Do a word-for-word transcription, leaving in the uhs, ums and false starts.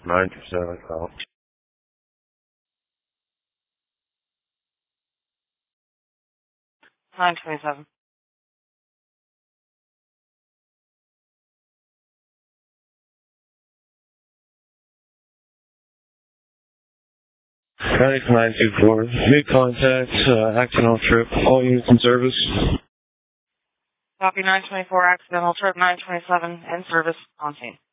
nine two seven, call. nine twenty-seven. Phoenix nine two four, new contact, uh, accidental trip, all units in service. Copy nine twenty-four, accidental trip nine twenty-seven, in service, on scene.